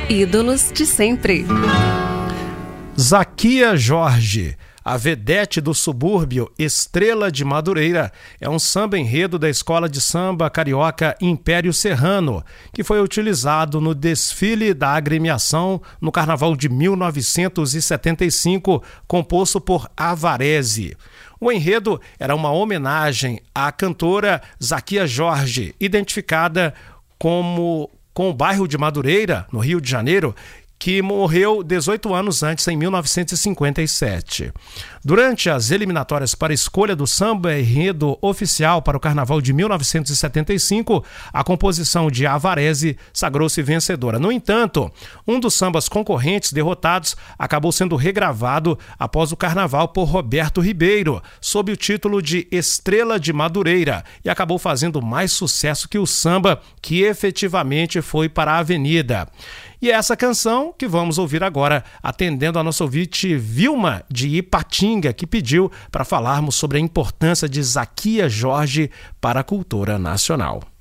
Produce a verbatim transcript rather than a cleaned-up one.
Ídolos de sempre. Zaquia Jorge, a vedete do subúrbio Estrela de Madureira, é um samba enredo da escola de samba carioca Império Serrano, que foi utilizado no desfile da agremiação no carnaval de mil novecentos e setenta e cinco, composto por Avarese. O enredo era uma homenagem à cantora Zaquia Jorge, identificada como com o bairro de Madureira, no Rio de Janeiro, que morreu dezoito anos antes, em mil novecentos e cinquenta e sete. Durante as eliminatórias para a escolha do samba enredo oficial para o Carnaval de mil novecentos e setenta e cinco, a composição de Avarese sagrou-se vencedora. No entanto, um dos sambas concorrentes derrotados acabou sendo regravado após o Carnaval por Roberto Ribeiro, sob o título de Estrela de Madureira, e acabou fazendo mais sucesso que o samba, que efetivamente foi para a avenida. E é essa canção que vamos ouvir agora, atendendo a nossa ouvinte Vilma de Ipatinga, que pediu para falarmos sobre a importância de Zaquia Jorge para a cultura nacional.